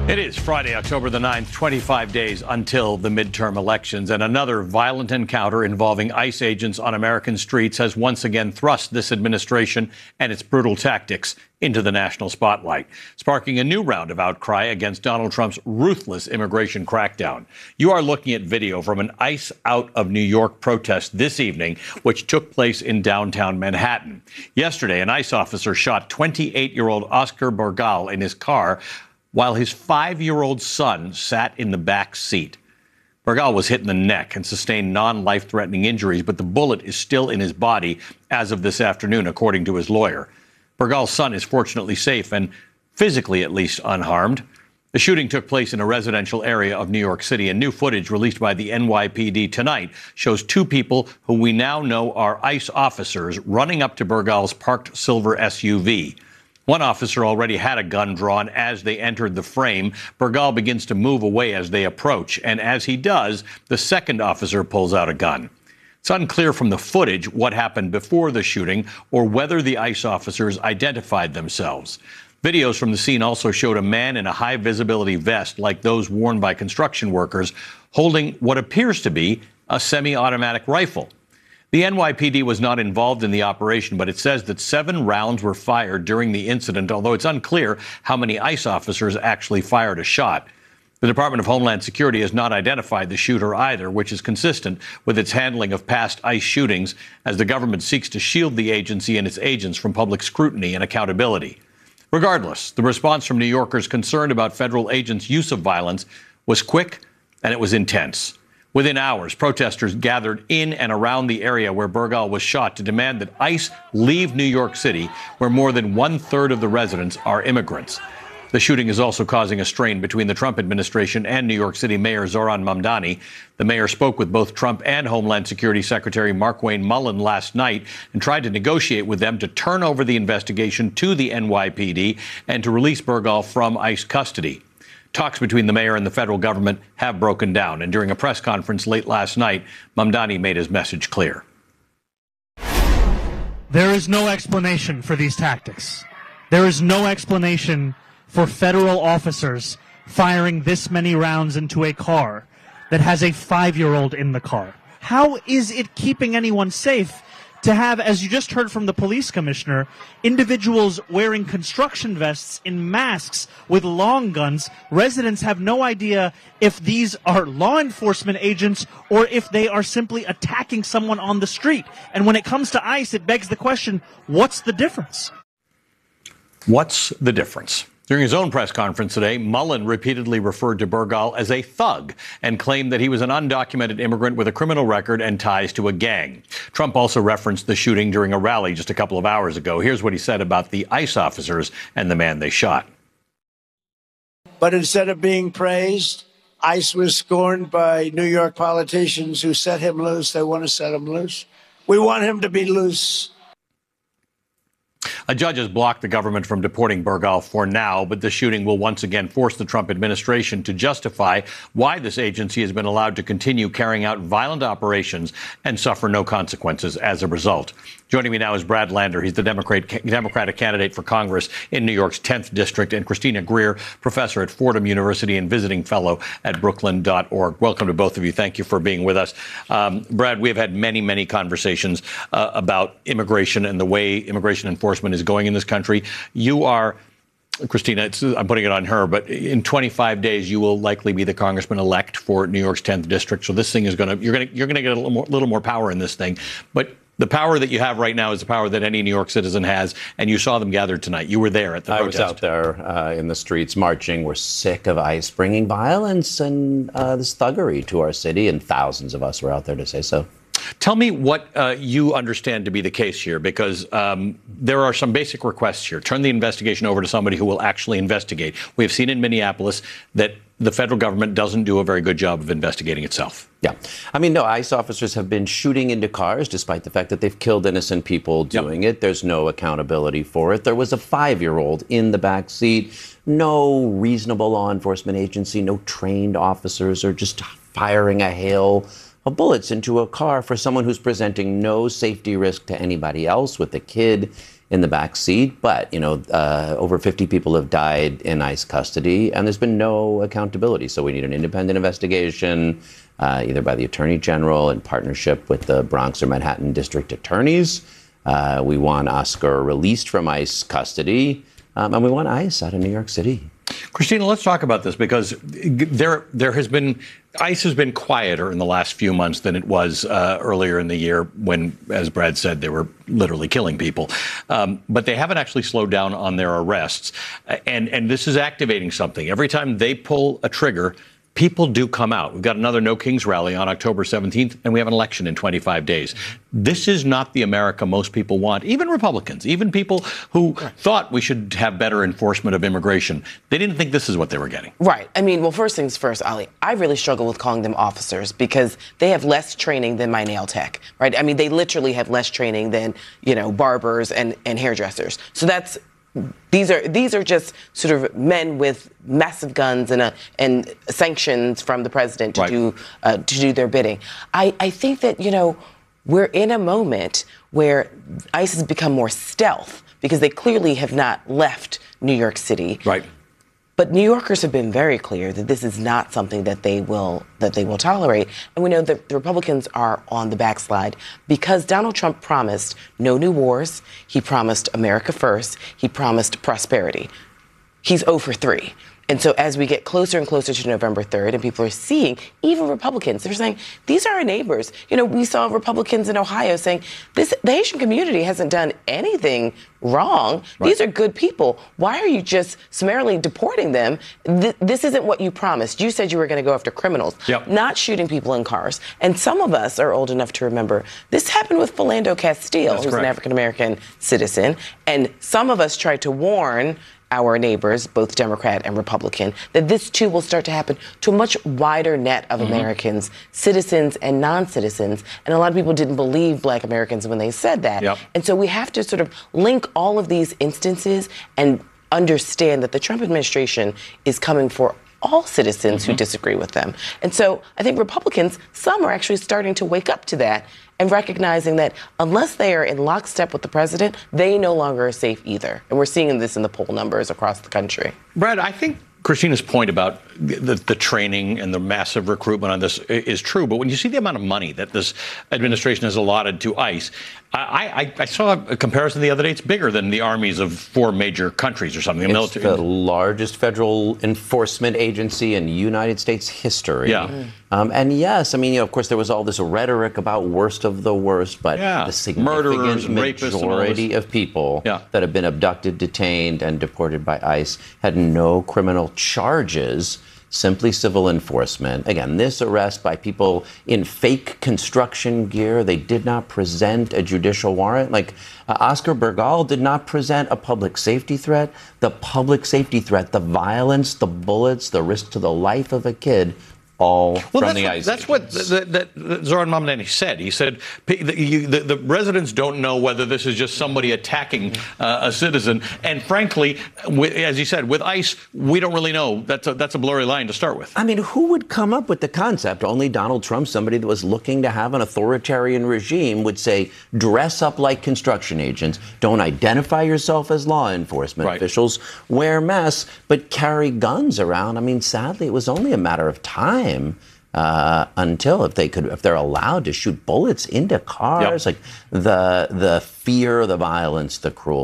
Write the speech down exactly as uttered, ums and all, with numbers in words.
It is Friday, October the ninth, twenty-five days until the midterm elections, and another violent encounter involving ICE agents on American streets has once again thrust this administration and its brutal tactics into the national spotlight, sparking a new round of outcry against Donald Trump's ruthless immigration crackdown. You are looking at video from an ICE Out of New York protest this evening, which took place in downtown Manhattan. Yesterday, an ICE officer shot twenty-eight-year-old Oscar Burgal in his car while his five-year-old son sat in the back seat. Burgal was hit in the neck and sustained non-life-threatening injuries, but the bullet is still in his body as of this afternoon, according to his lawyer. Burgal's son is fortunately safe and physically at least unharmed. The shooting took place in a residential area of New York City, and new footage released by the N Y P D tonight shows two people who we now know are ICE officers running up to Burgal's parked silver S U V. One officer already had a gun drawn as they entered the frame. Burgal begins to move away as they approach, and as he does, the second officer pulls out a gun. It's unclear from the footage what happened before the shooting or whether the ICE officers identified themselves. Videos from the scene also showed a man in a high-visibility vest like those worn by construction workers holding what appears to be a semi-automatic rifle. The N Y P D was not involved in the operation, but it says that seven rounds were fired during the incident, although it's unclear how many ICE officers actually fired a shot. The Department of Homeland Security has not identified the shooter either, which is consistent with its handling of past ICE shootings as the government seeks to shield the agency and its agents from public scrutiny and accountability. Regardless, the response from New Yorkers concerned about federal agents' use of violence was quick and it was intense. Within hours, protesters gathered in and around the area where Burgal was shot to demand that ICE leave New York City, where more than one-third of the residents are immigrants. The shooting is also causing a strain between the Trump administration and New York City Mayor Zohran Mamdani. The mayor spoke with both Trump and Homeland Security Secretary Markwayne Mullin last night and tried to negotiate with them to turn over the investigation to the N Y P D and to release Burgal from ICE custody. Talks between the mayor and the federal government have broken down, and during a press conference late last night, Mamdani made his message clear. There is no explanation for these tactics. There is no explanation for federal officers firing this many rounds into a car that has a five-year-old in the car. How is it keeping anyone safe to have, as you just heard from the police commissioner, individuals wearing construction vests in masks with long guns? Residents have no idea if these are law enforcement agents or if they are simply attacking someone on the street. And when it comes to ICE, it begs the question, what's the difference? What's the difference? During his own press conference today, Mullin repeatedly referred to Burgal as a thug and claimed that he was an undocumented immigrant with a criminal record and ties to a gang. Trump also referenced the shooting during a rally just a couple of hours ago. Here's what he said about the ICE officers and the man they shot. But instead of being praised, ICE was scorned by New York politicians who set him loose. They want to set him loose. We want him to be loose. A judge has blocked the government from deporting Burgal for now, but the shooting will once again force the Trump administration to justify why this agency has been allowed to continue carrying out violent operations and suffer no consequences as a result. Joining me now is Brad Lander. He's the Democrat, Democratic candidate for Congress in New York's tenth District, and Christina Greer, professor at Fordham University and visiting fellow at Brooklyn dot org. Welcome to both of you. Thank you for being with us. Um, Brad, we have had many, many conversations uh, about immigration and the way immigration enforcement is going in this country. You are, Christina, it's, I'm putting it on her, but in twenty-five days, you will likely be the congressman-elect for New York's tenth District. So this thing is going to, you're going to, you're going to get a little more, little more power in this thing. But the power that you have right now is the power that any New York citizen has, and you saw them gathered tonight. You were there at the I protest. was out there uh, in the streets marching. We're sick of ICE bringing violence and uh, this thuggery to our city, and thousands of us were out there to say so. Tell me what uh, you understand to be the case here, because um, there are some basic requests here. Turn the investigation over to somebody who will actually investigate. We have seen in Minneapolis that the federal government doesn't do a very good job of investigating itself. Yeah. I mean, no, ICE officers have been shooting into cars despite the fact that they've killed innocent people doing yep. it. There's no accountability for it. There was a five-year-old in the back seat. No reasonable law enforcement agency, no trained officers are just firing a hail of bullets into a car for someone who's presenting no safety risk to anybody else with a kid in the back seat. But, you know, uh, over fifty people have died in ICE custody, and there's been no accountability. So we need an independent investigation, uh, either by the Attorney General in partnership with the Bronx or Manhattan district attorneys. Uh, we want Oscar released from ICE custody, um, and we want ICE out of New York City. Christina, let's talk about this, because there there has been ICE has been quieter in the last few months than it was uh, earlier in the year when, as Brad said, they were literally killing people. Um, but they haven't actually slowed down on their arrests. And, and this is activating something. Every time they pull a trigger, people do come out. We've got another No Kings rally on October seventeenth, and we have an election in twenty-five days. This is not the America most people want, even Republicans, even people who thought we should have better enforcement of immigration. They didn't think this is what they were getting. Right. I mean, well, first things first, Ali, I really struggle with calling them officers because they have less training than my nail tech, right? I mean, they literally have less training than, you know, barbers and, and hairdressers. So that's These are these are just sort of men with massive guns and a, and sanctions from the president to Right. do uh, to do their bidding. I, I think that, you know, we're in a moment where ICE has become more stealth because they clearly have not left New York City. Right. But New Yorkers have been very clear that this is not something that they will that they will tolerate. And we know that the Republicans are on the backslide because Donald Trump promised no new wars. He promised America first. He promised prosperity. He's zero for three. And so as we get closer and closer to November third, and people are seeing, even Republicans, they're saying, these are our neighbors. You know, we saw Republicans in Ohio saying, this, the Haitian community hasn't done anything wrong. Right. These are good people. Why are you just summarily deporting them? Th- this isn't what you promised. You said you were going to go after criminals, Yep. not shooting people in cars. And some of us are old enough to remember this happened with Philando Castile, That's who's an correct. African-American citizen. And some of us tried to warn our neighbors, both Democrat and Republican, that this too will start to happen to a much wider net of mm-hmm. Americans, citizens and non-citizens. And a lot of people didn't believe Black Americans when they said that. Yep. And so we have to sort of link all of these instances and understand that the Trump administration is coming for all citizens mm-hmm. who disagree with them. And so I think Republicans, some are actually starting to wake up to that and recognizing that unless they are in lockstep with the president, they no longer are safe either. And we're seeing this in the poll numbers across the country. Brad, I think Christina's point about the, the training and the massive recruitment on this is true. But when you see the amount of money that this administration has allotted to ICE, I, I, I saw a comparison the other day. It's bigger than the armies of four major countries or something. The It's military. the largest federal enforcement agency in United States history. Yeah. Mm. Um, and yes, I mean, you know, of course, there was all this rhetoric about worst of the worst, but Yeah. the significant Murderers and rapists and all majority this. of people Yeah. that have been abducted, detained, and deported by ICE had no criminal charges, simply civil enforcement. Again, this arrest by people in fake construction gear, they did not present a judicial warrant. Like uh, Oscar Bergal did not present a public safety threat. The public safety threat, the violence, the bullets, the risk to the life of a kid, all Well, from that's the what, ICE that's what agents. that, that, that Zoran Mamdani said. He said p- the, you, the, the residents don't know whether this is just somebody attacking uh, a citizen. And frankly, with, as he said, with ICE, we don't really know. That's a, that's a blurry line to start with. I mean, who would come up with the concept? Only Donald Trump, somebody that was looking to have an authoritarian regime, would say, dress up like construction agents, don't identify yourself as law enforcement Right. officials, wear masks, but carry guns around. I mean, sadly, it was only a matter of time uh, until if they could, if they're allowed to shoot bullets into cars, Yep. like the the fear, the violence, the cruelty.